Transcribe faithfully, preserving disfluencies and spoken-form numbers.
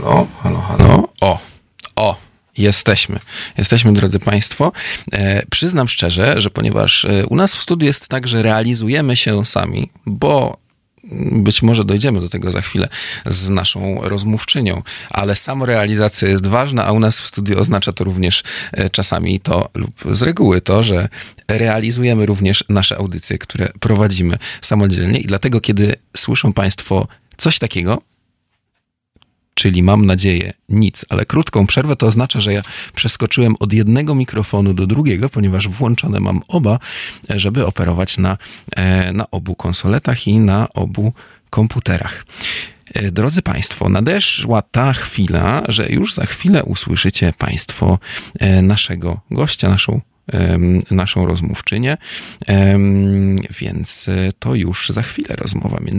O, halo, halo. O, o, jesteśmy. Jesteśmy, drodzy Państwo. E, przyznam szczerze, że ponieważ u nas w studiu jest tak, że realizujemy się sami, bo być może dojdziemy do tego za chwilę z naszą rozmówczynią, ale samorealizacja jest ważna, a u nas w studiu oznacza to również czasami to lub z reguły to, że realizujemy również nasze audycje, które prowadzimy samodzielnie i dlatego, kiedy słyszą Państwo coś takiego, czyli mam nadzieję nic, ale krótką przerwę, to oznacza, że ja przeskoczyłem od jednego mikrofonu do drugiego, ponieważ włączone mam oba, żeby operować na, na obu konsoletach i na obu komputerach. Drodzy Państwo, nadeszła ta chwila, że już za chwilę usłyszycie Państwo naszego gościa, naszą naszą rozmówczynię, więc to już za chwilę rozmowa między